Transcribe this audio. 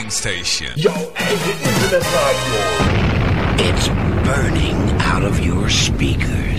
burning station. Yo, hey, the internet radio. It's burning out of your speakers.